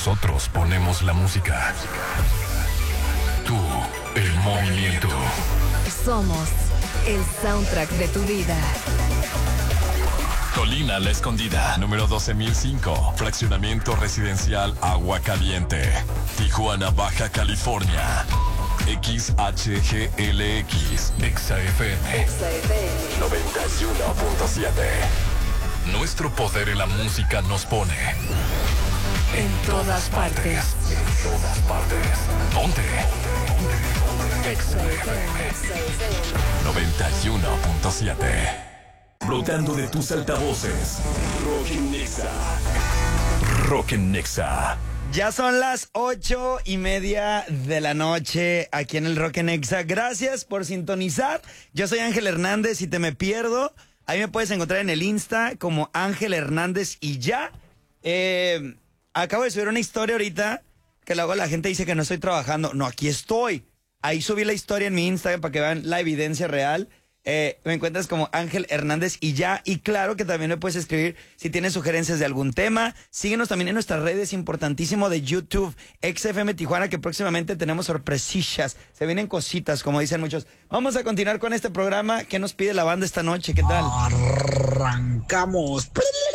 Nosotros ponemos la música. Tú, el movimiento. Somos el soundtrack de tu vida. Colina La Escondida, número 12005. Fraccionamiento residencial Agua Caliente. Tijuana, Baja California. XHGLX. XFM 91.7. Nuestro poder en la música nos pone En todas partes. En todas partes. Ponte. XFM 91.7. Brotando de tus altavoces. Rock en Nexa. Rock en Nexa. Ya son las 8:30 de la noche aquí en el Rock en Nexa. Gracias por sintonizar. Yo soy Ángel Hernández y te me pierdo. Ahí me puedes encontrar en el Insta como Ángel Hernández y ya. Acabo de subir una historia ahorita que luego la gente dice que no estoy trabajando. No, aquí estoy. Ahí subí la historia en mi Instagram para que vean la evidencia real. Me encuentras como Ángel Hernández y ya. Y claro que también me puedes escribir si tienes sugerencias de algún tema. Síguenos también en nuestras redes, importantísimo, de YouTube, XFM Tijuana, que próximamente tenemos sorpresillas. Se vienen cositas, como dicen muchos. Vamos a continuar con este programa. ¿Qué nos pide la banda esta noche? ¿Qué tal? Arrancamos.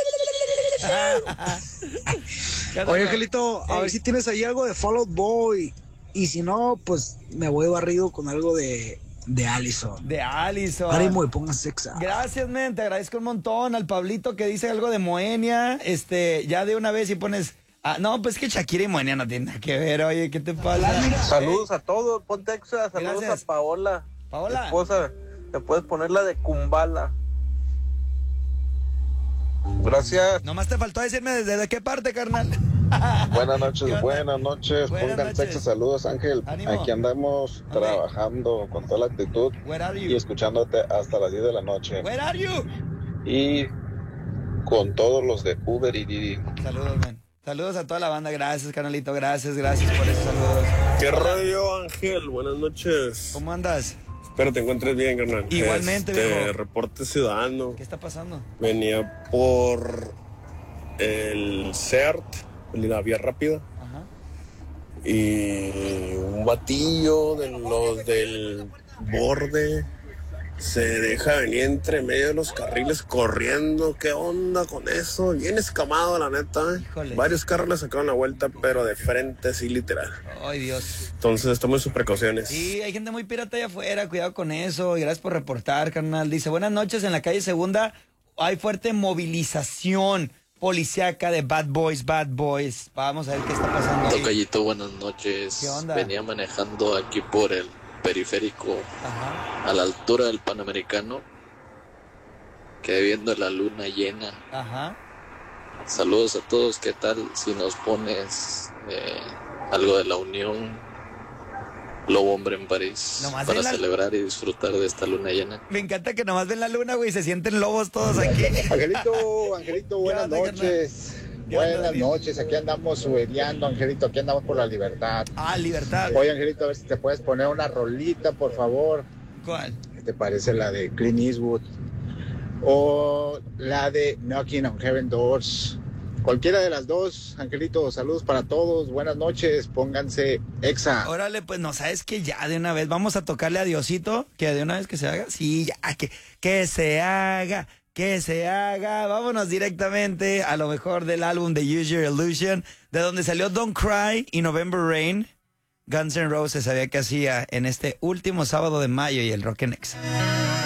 Oye, Angelito, a ver si tienes ahí algo de Fall Out Boy. Y si no, pues me voy barrido con algo de Allison. De Allison. Ánimo y pongan sexa. Gracias, men, te agradezco un montón. Al Pablito que dice algo de Moenia. Ya de una vez y pones... no, pues que Shakira y Moenia no tienen nada que ver. Oye, ¿qué te pasa? Saludos a todos, ponte Exa. Saludos. Gracias. A Paola. Paola. Esposa, te puedes poner la de Kumbala. Gracias. Nomás te faltó decirme desde qué parte, carnal. Buenas noches. Pongan sexo, saludos, Ángel. Ánimo. Aquí andamos trabajando con toda la actitud y escuchándote hasta las 10 de la noche. Where are you? Y con todos los de Uber y Didi. Saludos, man. Saludos a toda la banda. Gracias, carnalito. Gracias por esos saludos. ¿Qué rollo, Ángel? Buenas noches. ¿Cómo andas? Espero te encuentres bien, carnal. Igualmente, viejo. Reporte ciudadano. ¿Qué está pasando? Venía por el CERT, la vía rápida. Ajá. Y un batillo de los del borde se deja venir entre medio de los carriles corriendo. ¿Qué onda con eso? Bien escamado, la neta. Híjole. Varios carros le sacaron la vuelta, pero de frente, sí, literal. Ay, Dios. Entonces, tomen sus precauciones. Sí, hay gente muy pirata allá afuera. Cuidado con eso. Y gracias por reportar, carnal. Dice, buenas noches. En la calle Segunda hay fuerte movilización policíaca de Bad Boys. Vamos a ver qué está pasando ahí. Tocayito, buenas noches. ¿Qué onda? Venía manejando aquí por el periférico. Ajá. A la altura del Panamericano, quedé viendo la luna llena. Ajá. Saludos a todos. ¿Qué tal si nos pones algo de la Unión Lobo Hombre en París Nomás para ven la- celebrar y disfrutar de esta luna llena? Me encanta que nomás ven la luna, güey, se sienten lobos todos aquí. Angelito, buenas onda, noches. ¿Qué onda, Buenas tío? noches, aquí andamos subiendo, Angelito, aquí andamos por la libertad. Libertad. Oye, Angelito, a ver si te puedes poner una rolita, por favor. ¿Cuál? ¿Qué te parece la de Clint Eastwood? O la de Knocking on Heaven Doors. Cualquiera de las dos, Angelito, saludos para todos, buenas noches, pónganse Exa. Órale, pues no, sabes que ya de una vez vamos a tocarle a Diosito, que de una vez que se haga. Sí, ya, que se haga. Que se haga. Vámonos directamente a lo mejor del álbum de Use Your Illusion, de donde salió Don't Cry y November Rain. Guns N' Roses sabía que hacía en este último sábado de mayo y el Rock en Nexa.